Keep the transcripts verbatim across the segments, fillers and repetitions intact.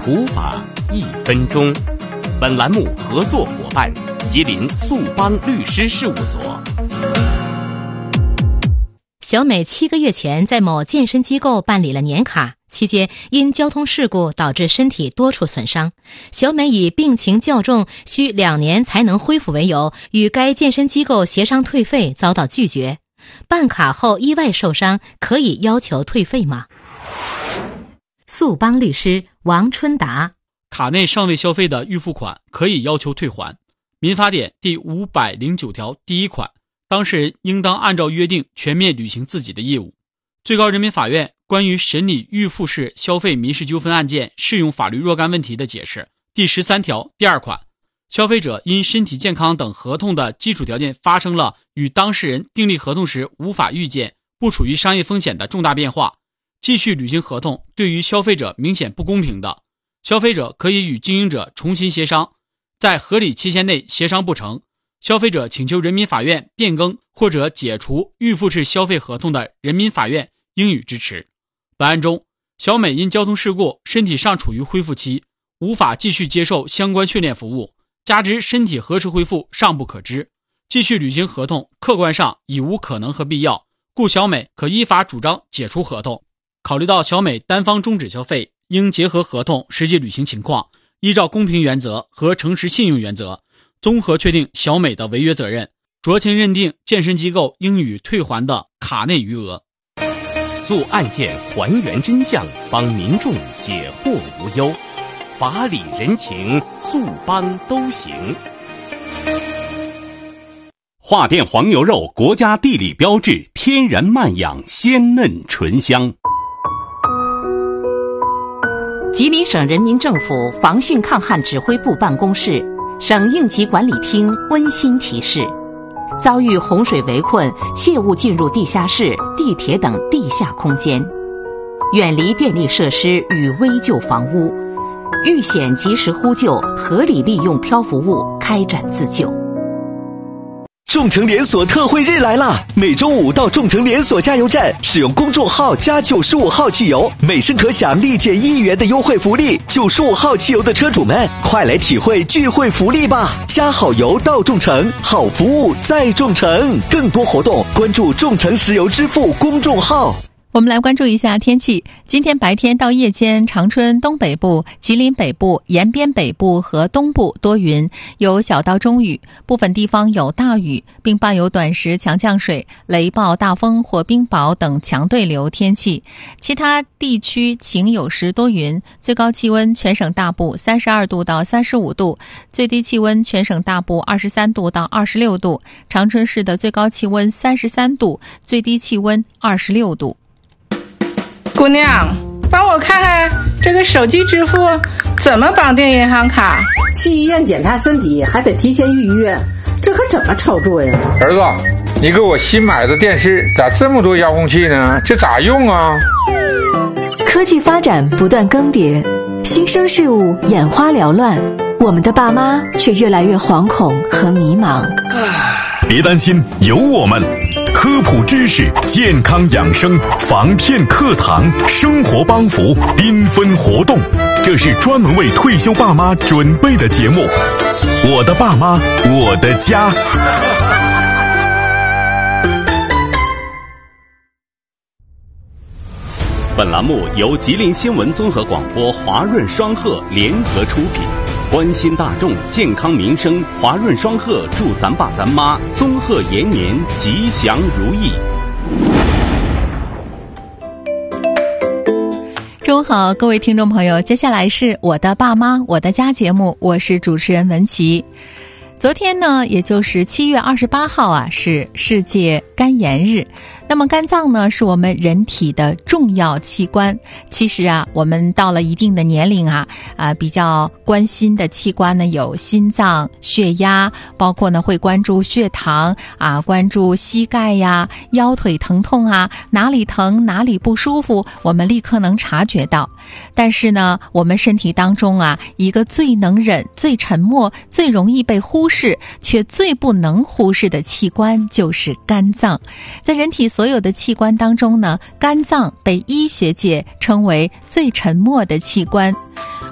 普法一分钟。本栏目合作伙伴吉林速邦律师事务所。 小美七个月前在某健身机构办理了年卡，期间因交通事故导致身体多处损伤。小美以病情较重，需两年才能恢复为由，与该健身机构协商退费，遭到拒绝。办卡后意外受伤，可以要求退费吗？速邦律师王春达。 卡内尚未消费的预付款可以要求退还。民法典第五百零九条第一款，当事人应当按照约定全面履行自己的义务。最高人民法院关于审理预付式消费民事纠纷案件适用法律若干问题的解释第十三条第二款，消费者因身体健康等合同的基础条件发生了与当事人订立合同时无法预见、不处于商业风险的重大变化，继续履行合同对于消费者明显不公平的，消费者可以与经营者重新协商，在合理期限内协商不成，消费者请求人民法院变更或者解除预付式消费合同的，人民法院应予支持。本案中，小美因交通事故身体尚处于恢复期，无法继续接受相关训练服务，加之身体何时恢复尚不可知，继续履行合同客观上已无可能和必要，故小美可依法主张解除合同。考虑到小美单方终止消费，应结合合同实际履行情况，依照公平原则和诚实信用原则，综合确定小美的违约责任，酌情认定健身机构应予退还的卡内余额。 做案件还原真相，帮民众解惑无忧，法理人情，速邦都行。华电黄牛肉国家地理标志，天然慢养，鲜嫩醇香。 吉林省人民政府防汛抗旱指挥部办公室、省应急管理厅温馨提示：遭遇洪水围困，切勿进入地下室、地铁等地下空间，远离电力设施与危旧房屋，遇险及时呼救，合理利用漂浮物开展自救。 众诚连锁特惠日来啦！每周五到众诚连锁加油站，使用公众号加九十五号汽油，每升可享立减一元的优惠福利。九十五号汽油的车主们，快来体会聚会福利吧！加好油到众诚，好服务在众诚。更多活动，关注众诚石油支付公众号。 我们来关注一下天气。今天白天到夜间，长春东北部、吉林北部、延边北部和东部多云，有小到中雨，部分地方有大雨，并伴有短时强降水、雷暴、大风或冰雹等强对流天气。其他地区晴有时多云，最高气温全省大部三十二度到三十五度，最低气温全省大部二十三度到二十六度。长春市的最高气温三十三度，最低气温二十六度。 姑娘，帮我看看这个手机支付怎么绑定银行卡？ 去医院检查身体还得提前预约，这可怎么操作呀？ 儿子，你给我新买的电视咋这么多遥控器呢？这咋用啊？ 科技发展不断更迭，新生事物眼花缭乱，我们的爸妈却越来越惶恐和迷茫。 别担心，有我们。科普知识、健康养生、防骗课堂、生活帮扶、缤纷活动，这是专门为退休爸妈准备的节目。我的爸妈，我的家。 本栏目由吉林新闻综合广播华润双鹤联合出品，关心大众健康民生，华润双鹤祝咱爸咱妈松鹤延年，吉祥如意。 中午好，各位听众朋友，接下来是我的爸妈我的家节目，我是主持人文琪。昨天呢，也就是七月二十八号啊，是世界肝炎日。那么肝脏呢，是我们人体的重要器官。其实啊，我们到了一定的年龄啊，啊、呃，比较关心的器官呢有心脏、血压，包括呢会关注血糖啊，关注膝盖呀、腰腿疼痛啊，哪里疼哪里不舒服，我们立刻能察觉到。但是呢，我们身体当中啊，一个最能忍、最沉默、最容易被忽视，却最不能忽视的器官就是肝脏。在人体所有的器官当中呢，肝脏被医学界称为最沉默的器官。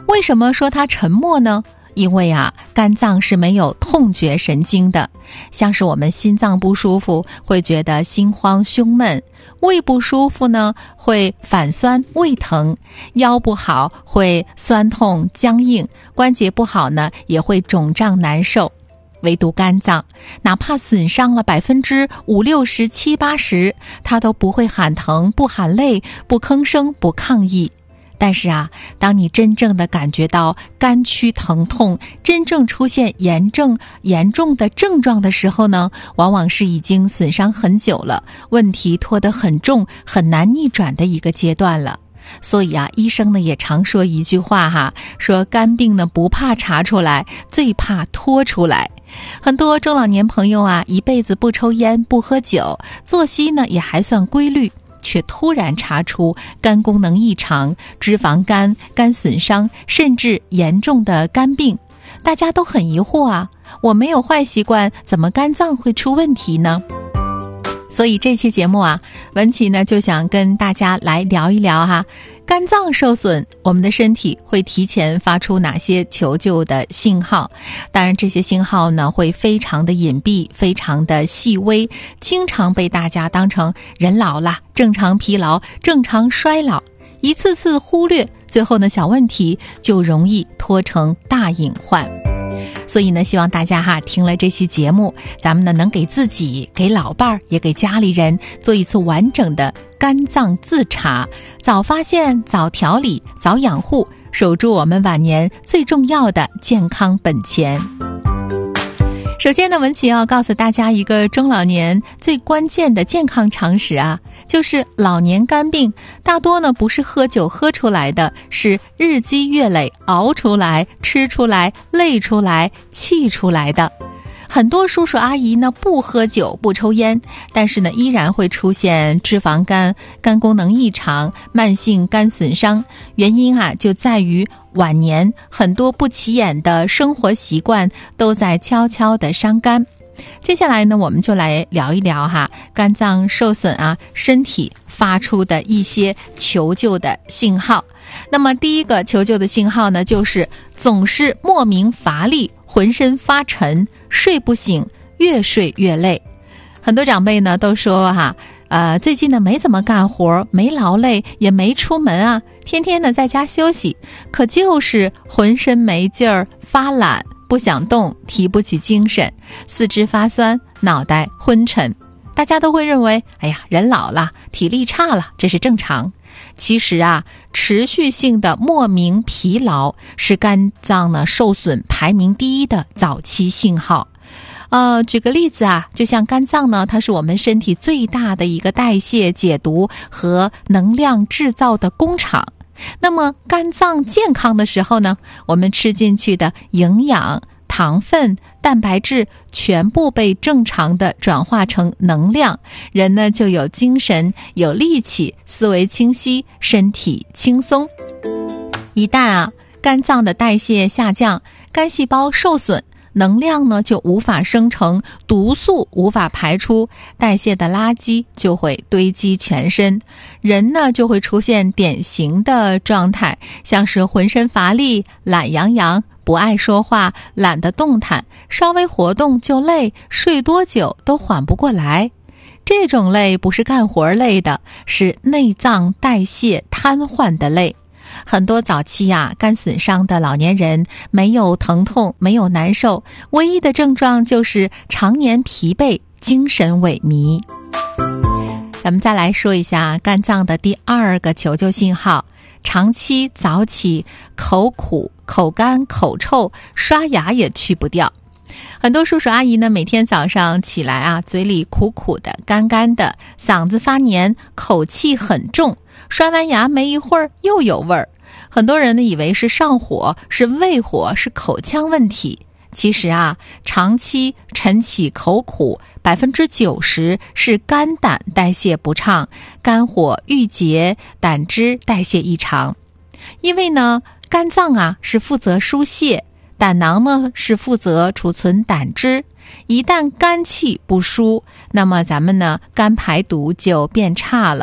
为什么说它沉默呢？因为啊，肝脏是没有痛觉神经的，像是我们心脏不舒服会觉得心慌胸闷，胃不舒服呢会反酸胃疼，腰不好会酸痛僵硬，关节不好呢也会肿胀难受。唯独肝脏，哪怕损伤了百分之五六十七八十，它都不会喊疼不喊累不吭声不抗议。但是啊，当你真正的感觉到肝区疼痛，真正出现严重严重的症状的时候呢，往往是已经损伤很久了，问题拖得很重，很难逆转的一个阶段了。所以啊，医生呢也常说一句话哈，说肝病呢不怕查出来，最怕拖出来。很多中老年朋友啊，一辈子不抽烟不喝酒，作息呢也还算规律，却突然查出肝功能异常、脂肪肝、肝损伤，甚至严重的肝病，大家都很疑惑啊，我没有坏习惯，怎么肝脏会出问题呢？所以这期节目啊，文琪呢就想跟大家来聊一聊哈，肝脏受损，我们的身体会提前发出哪些求救的信号？当然这些信号呢会非常的隐蔽，非常的细微，经常被大家当成人老了、正常疲劳、正常衰老，一次次忽略，最后呢小问题就容易拖成大隐患。所以呢，希望大家哈听了这期节目，咱们呢能给自己、给老伴儿，也给家里人做一次完整的肝脏自查，早发现、早调理、早养护，守住我们晚年最重要的健康本钱。首先呢，文琪要告诉大家一个中老年最关键的健康常识啊，就是老年肝病大多呢不是喝酒喝出来的，是日积月累熬出来、吃出来、累出来、气出来的。很多叔叔阿姨呢不喝酒不抽烟，但是呢依然会出现脂肪肝、肝功能异常、慢性肝损伤，原因啊就在于晚年很多不起眼的生活习惯都在悄悄地伤肝。接下来呢，我们就来聊一聊哈，肝脏受损啊，身体发出的一些求救的信号。那么第一个求救的信号呢，就是总是莫名乏力，浑身发沉，睡不醒，越睡越累。很多长辈呢都说哈，呃，最近呢没怎么干活，没劳累，也没出门啊，天天呢在家休息，可就是浑身没劲儿，发懒，不想动，提不起精神，四肢发酸，脑袋昏沉。大家都会认为，哎呀，人老了，体力差了，这是正常。其实啊，持续性的莫名疲劳是肝脏呢受损排名第一的早期信号。呃，举个例子啊，就像肝脏呢，它是我们身体最大的一个代谢、解毒和能量制造的工厂。那么肝脏健康的时候呢，我们吃进去的营养、糖分、蛋白质全部被正常的转化成能量，人呢就有精神、有力气，思维清晰，身体轻松。一旦啊肝脏的代谢下降，肝细胞受损，能量呢就无法生成，毒素无法排出，代谢的垃圾就会堆积全身，人呢就会出现典型的状态，像是浑身乏力、懒洋洋、不爱说话、懒得动弹，稍微活动就累，睡多久都缓不过来。这种累不是干活累的，是内脏代谢瘫痪的累。很多早期啊肝损伤的老年人没有疼痛，没有难受，唯一的症状就是常年疲惫，精神萎靡。咱们再来说一下肝脏的第二个求救信号，长期早起，口苦、口干、口臭，刷牙也去不掉。很多叔叔阿姨呢，每天早上起来啊，嘴里苦苦的、干干的，嗓子发黏，口气很重，刷完牙没一会儿又有味儿。很多人呢以为是上火，是胃火，是口腔问题。其实啊，长期晨起口苦，百分之九十是肝胆代谢不畅，肝火郁结，胆汁代谢异常。因为呢，肝脏啊是负责疏泄，胆囊呢是负责储存胆汁。一旦肝气不舒，那么咱们呢肝排毒就变差了，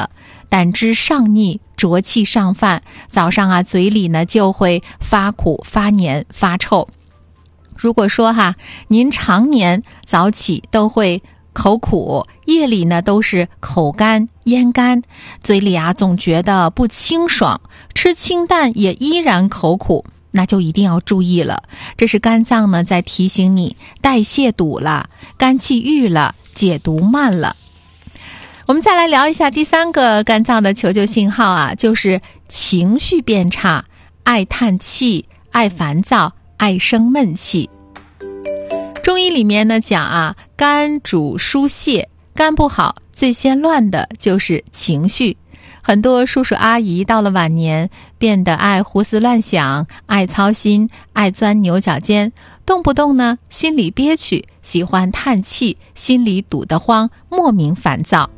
胆汁上逆，浊气上犯，早上啊嘴里呢就会发苦、发黏、发臭。如果说哈，您常年早起都会口苦，夜里呢都是口干咽干，嘴里啊总觉得不清爽，吃清淡也依然口苦，那就一定要注意了，这是肝脏呢在提醒你代谢堵了，肝气郁了，解毒慢了。我们再来聊一下第三个肝脏的求救信号啊，就是情绪变差，爱叹气，爱烦躁，爱生闷气。中医里面呢讲啊，肝主疏泄，肝不好最先乱的就是情绪。很多叔叔阿姨到了晚年变得爱胡思乱想，爱操心，爱钻牛角尖，动不动呢心里憋屈，喜欢叹气，心里堵得慌，莫名烦躁。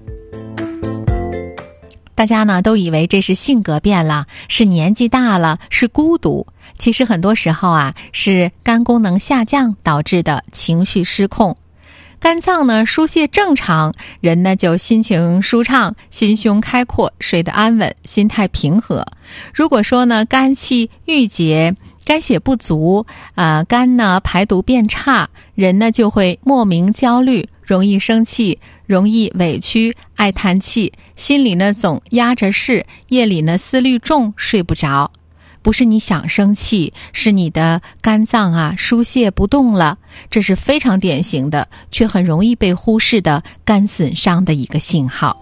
大家呢都以为这是性格变了，是年纪大了，是孤独。其实很多时候啊，是肝功能下降导致的情绪失控。肝脏呢疏泄正常，人呢就心情舒畅，心胸开阔，睡得安稳，心态平和。如果说呢肝气郁结，肝血不足，呃，肝呢排毒变差，人呢就会莫名焦虑，容易生气，容易委屈，爱叹气，心里呢总压着事，夜里呢思虑重，睡不着。不是你想生气，是你的肝脏啊疏泄不动了，这是非常典型的，却很容易被忽视的肝损伤的一个信号。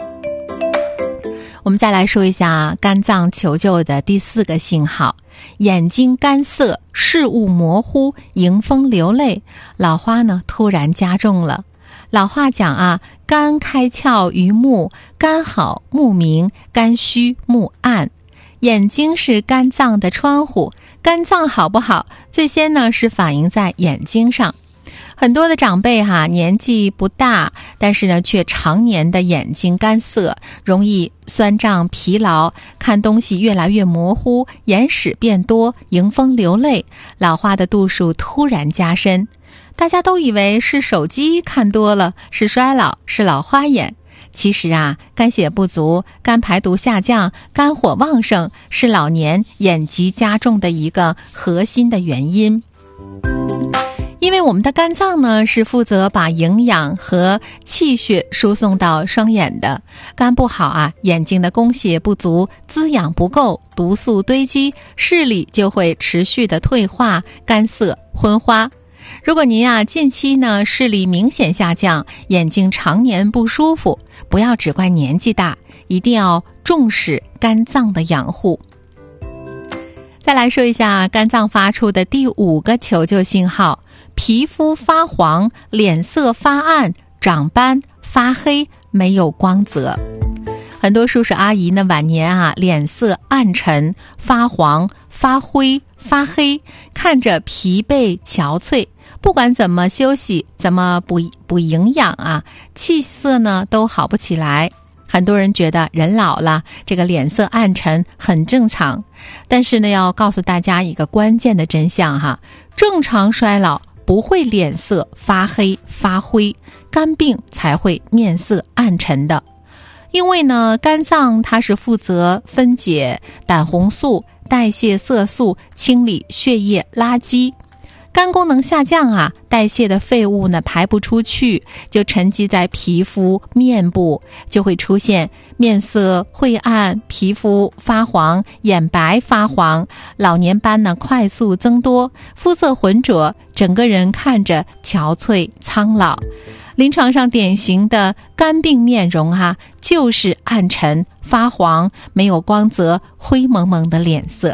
我们再来说一下肝脏求救的第四个信号，眼睛干涩，视物模糊，迎风流泪，老花呢突然加重了。老话讲啊，肝开窍于目，肝好目明，肝虚目暗。眼睛是肝脏的窗户，肝脏好不好，最先呢是反映在眼睛上。很多的长辈哈、啊、年纪不大，但是呢却常年的眼睛干涩，容易酸胀疲劳，看东西越来越模糊，眼屎变多，迎风流泪，老花的度数突然加深。大家都以为是手机看多了，是衰老，是老花眼。其实啊，肝血不足，肝排毒下降，肝火旺盛，是老年眼疾加重的一个核心的原因。因为我们的肝脏呢是负责把营养和气血输送到双眼的，肝不好啊，眼睛的供血不足，滋养不够，毒素堆积，视力就会持续的退化，干涩昏花。如果您啊近期呢视力明显下降，眼睛常年不舒服，不要只怪年纪大，一定要重视肝脏的养护。再来说一下肝脏发出的第五个求救信号，皮肤发黄，脸色发暗，长斑发黑，没有光泽。很多叔叔阿姨呢晚年啊脸色暗沉，发黄发灰发黑，看着疲惫憔悴，不管怎么休息，怎么补补营养啊，气色呢都好不起来。很多人觉得人老了，这个脸色暗沉很正常，但是呢要告诉大家一个关键的真相哈，正常衰老不会脸色发黑发灰，肝病才会面色暗沉的。因为呢肝脏它是负责分解胆红素，代谢色素，清理血液垃圾。肝功能下降啊，代谢的废物呢排不出去，就沉积在皮肤面部，就会出现面色晦暗，皮肤发黄，眼白发黄，老年斑呢快速增多，肤色浑浊，整个人看着憔悴苍老。临床上典型的肝病面容哈、啊，就是暗沉发黄，没有光泽，灰蒙蒙的脸色。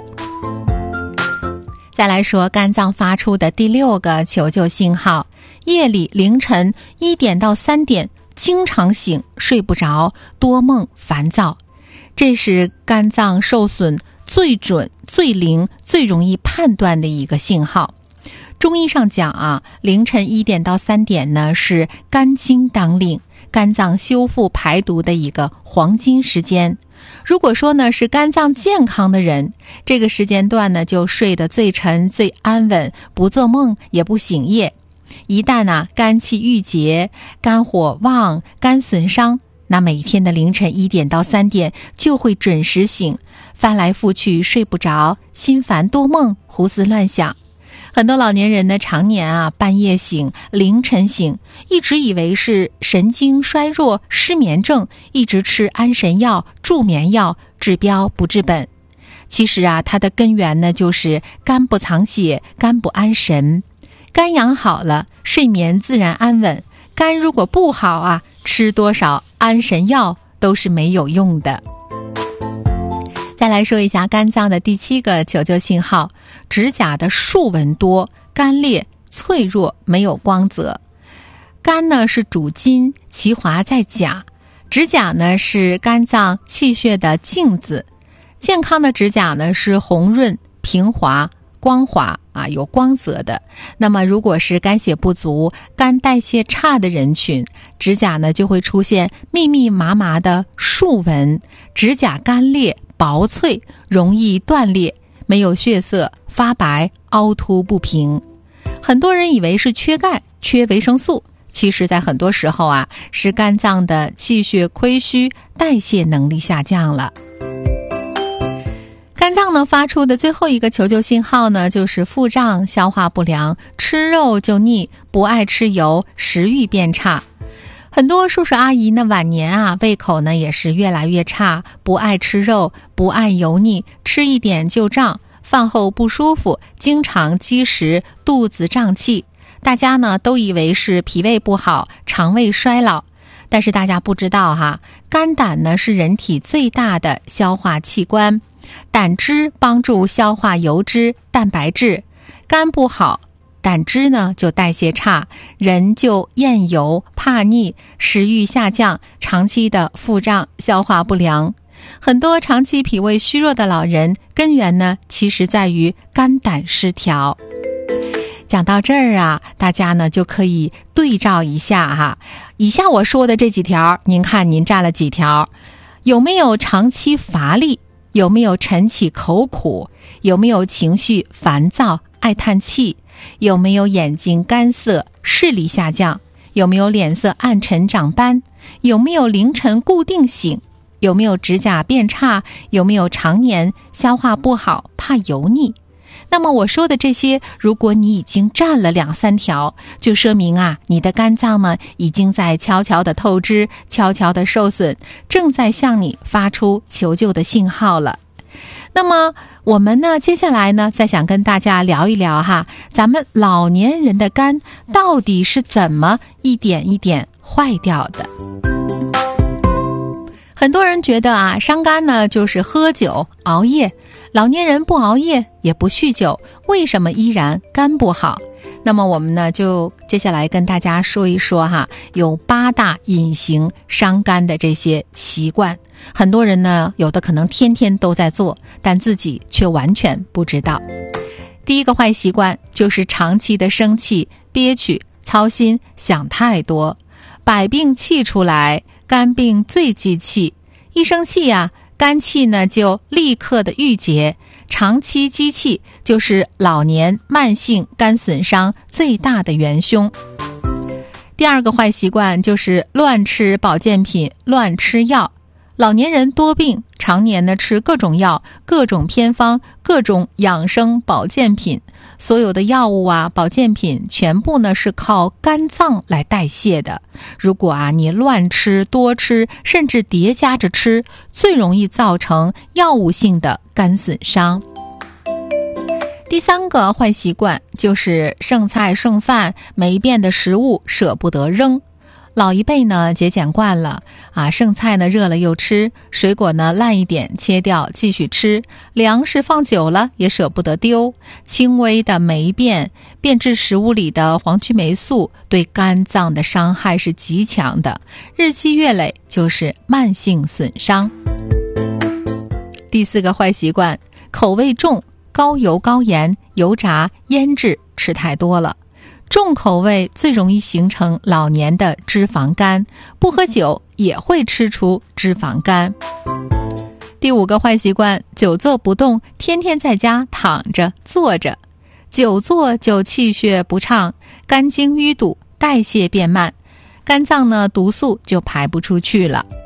再来说肝脏发出的第六个求救信号，夜里凌晨一点到三点经常醒，睡不着，多梦烦躁，这是肝脏受损最准最灵最容易判断的一个信号。中医上讲啊，凌晨一点到三点呢是肝经当令，肝脏修复排毒的一个黄金时间。如果说呢是肝脏健康的人，这个时间段呢就睡得最沉最安稳，不做梦也不醒夜。一旦呢、啊、肝气郁结，肝火旺，肝损伤， 那每天的凌晨一点到三点就会准时醒，翻来覆去睡不着，心烦多梦，胡思乱想。很多老年人呢，常年啊半夜醒，凌晨醒，一直以为是神经衰弱、失眠症，一直吃安神药、助眠药，治标不治本。其实啊，它的根源呢就是肝不藏血，肝不安神。肝养好了，睡眠自然安稳。肝如果不好啊，吃多少安神药都是没有用的。再来说一下肝脏的第七个求救信号，指甲的竖纹多、干裂、脆弱，没有光泽。肝呢是主筋，其华在甲。指甲呢是肝脏气血的镜子。健康的指甲呢是红润、平滑、光滑啊，有光泽的。那么如果是肝血不足、肝代谢差的人群，指甲呢就会出现密密麻麻的竖纹，指甲干裂、薄脆，容易断裂，没有血色，发白，凹凸不平。很多人以为是缺钙、缺维生素，其实在很多时候啊，是肝脏的气血亏虚，代谢能力下降了。肝脏呢发出的最后一个求救信号呢，就是腹胀、消化不良，吃肉就腻，不爱吃油，食欲变差。很多叔叔阿姨呢晚年啊胃口呢也是越来越差，不爱吃肉，不爱油腻，吃一点就胀，饭后不舒服，经常积食，肚子胀气。大家呢都以为是脾胃不好，肠胃衰老。但是大家不知道哈，肝胆呢是人体最大的消化器官，胆汁帮助消化油脂、蛋白质，肝不好，胆汁呢就代谢差，人就厌油、怕腻，食欲下降，长期的腹胀、消化不良。很多长期脾胃虚弱的老人，根源呢其实在于肝胆失调。讲到这儿啊，大家呢就可以对照一下哈，以下我说的这几条，您看您占了几条？有没有长期乏力？有没有晨起口苦？有没有情绪烦躁、爱叹气？有没有眼睛干涩、视力下降？有没有脸色暗沉、长斑？有没有凌晨固定醒？有没有指甲变差？有没有常年消化不好、怕油腻？那么我说的这些，如果你已经占了两三条，就说明啊，你的肝脏呢已经在悄悄的透支，悄悄的受损，正在向你发出求救的信号了。那么我们呢，接下来呢，再想跟大家聊一聊哈，咱们老年人的肝到底是怎么一点一点坏掉的。很多人觉得啊，伤肝呢就是喝酒、熬夜。老年人不熬夜也不酗酒，为什么依然肝不好？那么我们呢就接下来跟大家说一说哈，有八大隐形伤肝的这些习惯。很多人呢有的可能天天都在做，但自己却完全不知道。第一个坏习惯就是长期的生气、憋屈、操心、想太多，百病气出来，肝病最忌气。一生气呀、啊肝气呢就立刻的郁结，长期积气就是老年慢性肝损伤最大的元凶。第二个坏习惯就是乱吃保健品、乱吃药。老年人多病，常年呢吃各种药、各种偏方、各种养生保健品，所有的药物啊、保健品全部呢是靠肝脏来代谢的。如果啊你乱吃、多吃，甚至叠加着吃，最容易造成药物性的肝损伤。第三个坏习惯就是剩菜剩饭、没变的食物舍不得扔。老一辈呢节俭惯了啊，剩菜呢热了又吃，水果呢烂一点切掉继续吃，粮食放久了也舍不得丢。轻微的霉变变质食物里的黄曲霉素对肝脏的伤害是极强的，日积月累就是慢性损伤。第四个坏习惯，口味重，高油高盐、油炸、腌制吃太多了。重口味最容易形成老年的脂肪肝，不喝酒也会吃出脂肪肝。第五个坏习惯，久坐不动，天天在家躺着坐着。久坐就气血不畅，肝经淤堵，代谢变慢，肝脏呢毒素就排不出去了。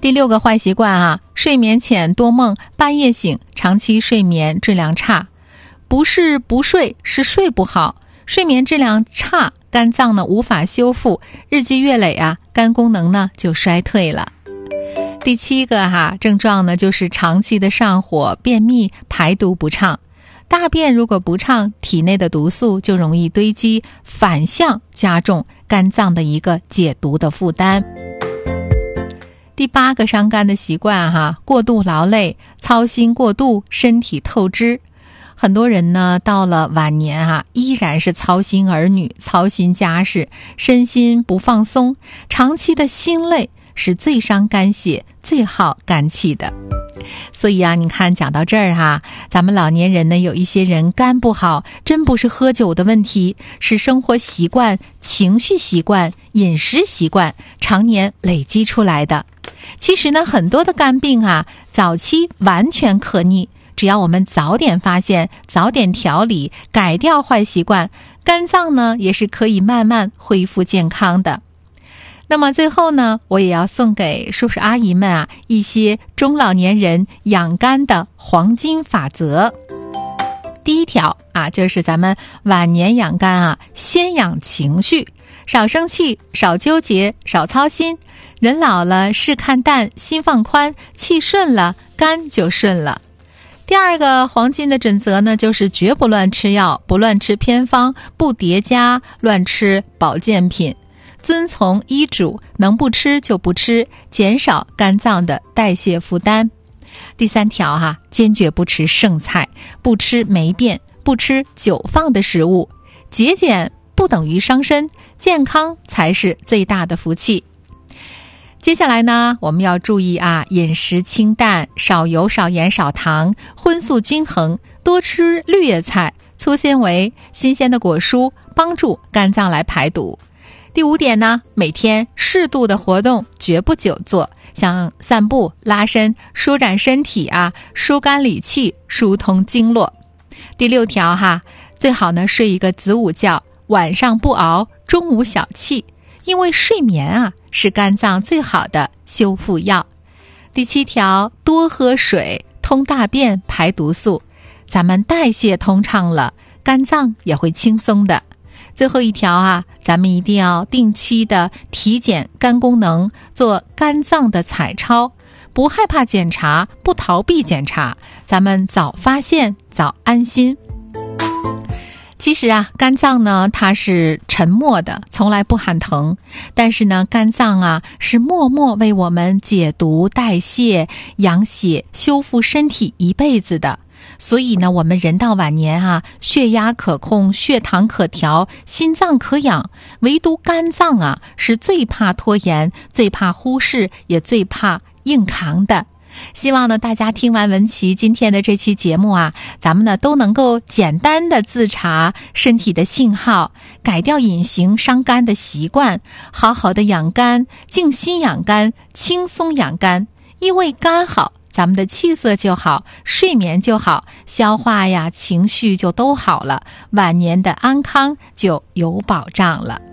第六个坏习惯啊，睡眠浅多梦，半夜醒，长期睡眠质量差。不是不睡，是睡不好，睡眠质量差，肝脏呢无法修复，日积月累啊，肝功能呢就衰退了。第七个哈症状呢，就是长期的上火、便秘、排毒不畅。大便如果不畅，体内的毒素就容易堆积，反向加重肝脏的一个解毒的负担。第八个伤肝的习惯哈，过度劳累，操心过度，身体透支。很多人呢到了晚年哈，依然是操心儿女，操心家事，身心不放松，长期的心累是最伤肝血、最耗肝气的。所以啊，你看讲到这儿哈，咱们老年人呢，有一些人肝不好，真不是喝酒的问题，是生活习惯、情绪习惯、饮食习惯常年累积出来的。其实呢，很多的肝病啊，早期完全可逆，只要我们早点发现，早点调理，改掉坏习惯，肝脏呢也是可以慢慢恢复健康的。那么最后呢，我也要送给叔叔阿姨们啊一些中老年人养肝的黄金法则。第一条啊，就是咱们晚年养肝啊，先养情绪，少生气，少纠结，少操心。人老了，事看淡，心放宽，气顺了，肝就顺了。第二个黄金的准则呢，就是绝不乱吃药，不乱吃偏方，不叠加乱吃保健品。遵从医嘱，能不吃就不吃，减少肝脏的代谢负担。第三条哈，坚决不吃剩菜，不吃霉变，不吃久放的食物。节俭不等于伤身，健康才是最大的福气。接下来呢，我们要注意啊，饮食清淡，少油、少盐、少糖，荤素均衡，多吃绿叶菜、粗纤维、新鲜的果蔬，帮助肝脏来排毒。第五点呢，每天适度的活动，绝不久坐，像散步、拉伸、舒展身体啊，疏肝理气，疏通经络。第六条哈，最好呢睡一个子午觉，晚上不熬，中午小憩，因为睡眠啊是肝脏最好的修复药。第七条，多喝水，通大便，排毒素，咱们代谢通畅了，肝脏也会轻松的。最后一条啊，咱们一定要定期的体检肝功能，做肝脏的彩超，不害怕检查，不逃避检查，咱们早发现早安心。其实啊，肝脏呢它是沉默的，从来不喊疼，但是呢，肝脏啊是默默为我们解毒、代谢、养血、修复身体一辈子的。所以呢，我们人到晚年啊，血压可控，血糖可调，心脏可养，唯独肝脏啊是最怕拖延，最怕忽视，也最怕硬扛的。希望呢，大家听完文琪今天的这期节目啊，咱们呢都能够简单的自查身体的信号，改掉隐形伤肝的习惯，好好的养肝，静心养肝，轻松养肝。因为肝好，咱们的气色就好，睡眠就好，消化呀、情绪就都好了，晚年的安康就有保障了。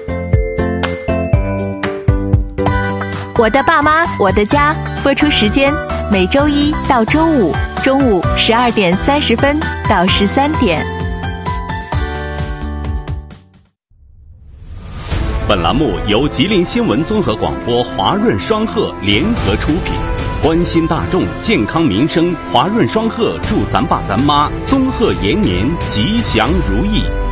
我的爸妈，我的家，播出时间每周一到周五中午十二点三十分到十三点。 本栏目由吉林新闻综合广播华润双鹤联合出品，关心大众健康民生，华润双鹤祝咱爸咱妈松鹤延年，吉祥如意。